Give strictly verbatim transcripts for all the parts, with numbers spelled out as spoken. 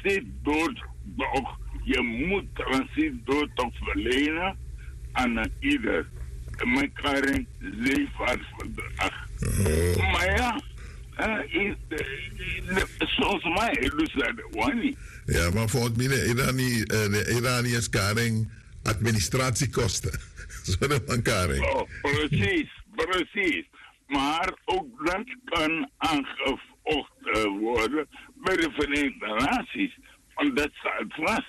transitdood toch, je moet transitdood toch verlenen aan ieder. Mijn karing zeevaartverdrag. Oh. Maar ja, uh, zoals mij, dus dat wani. Ja, maar volgens mij de Irani, uh, de Iraniërs karing administratiekosten. Zo de man karing. Oh, precies, precies. Maar ook dat kan aangevocht uh, worden bij de Verenigde Naties. Want dat staat vast.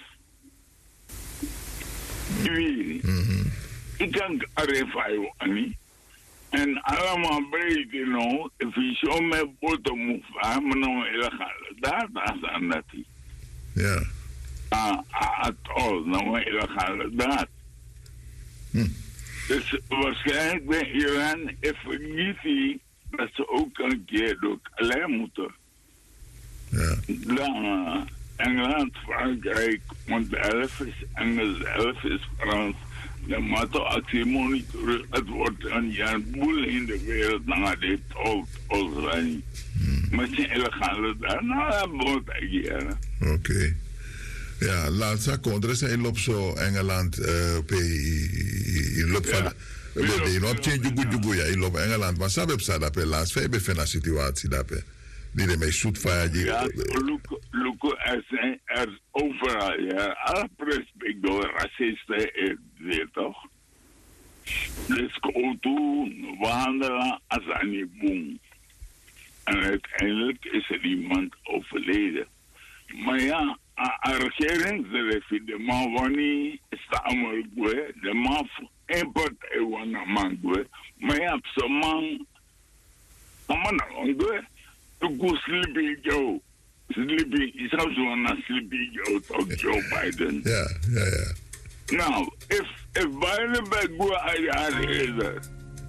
Mm-hmm. Ik kan arriveren aan en allemaal breed, you know, if je zo met boter moet varen, maar nou illegale data aan dat. Ja. Ah, at all, nou illegale data. Hm. Dus waarschijnlijk bij Iran, vergeet hij dat ze ook een keer door alleen moeten. Ja. Dan uh, Engeland, Frankrijk, want de elf is Engels, de elf is Frans. De motto-actie monitoren, het wordt een jaar boel in de wereld, naar dit oud Osrani. Maar zijn illegale daar, nou dat wordt eigenlijk. Oké. Okay. Ja, laatst contra zijn lop zo Engeland, uh, in loop van, in loop change jugu jugu ja, in loop Engeland, maar sabep sa dape laatst, vijf bevind een situatie dape. Die de mij shoot fire. Ja, look, look, er zijn er overal, ja, alle respect door racisten, weet toch? Dus go toe, wandelen als aan die boom. En uiteindelijk is er iemand overleden. Maar ja, een regering, de man wanneer staan we, de man import een man, maar ja, zo'n man, een man aan to go sleeping Joe. Sleeping is also a sleeping Joe of Joe Biden. Ja, ja, ja. Now, if if Biden back go ahead either,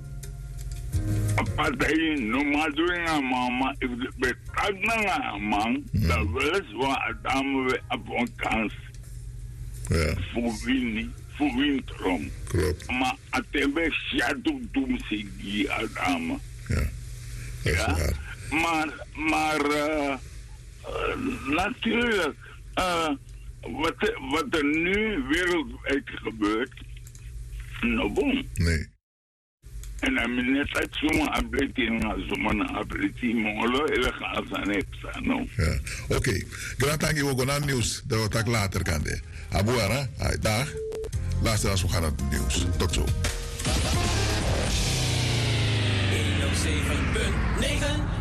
a partij no matter doing a mama, if the betagna a man, the wills wa adam we upon kans. Ja. Voor winning, voor wintrom. Klopt. Maar atembe shadow doom sigi adam. Ja. Ja. Maar, maar uh, uh, natuurlijk, uh, wat, wat er nu wereldwijd gebeurt, nou boom. Nee. En dan ben je net zo'n ableti, zo'n ableti, mongolo, illegaal zijn heeft staan. Ja, oké. Okay. Graag je ook naar nieuws, dat we het later kan doen. Abuara, dag. Laatste als we gaan naar het nieuws. Tot zo. honderdzeven punt negen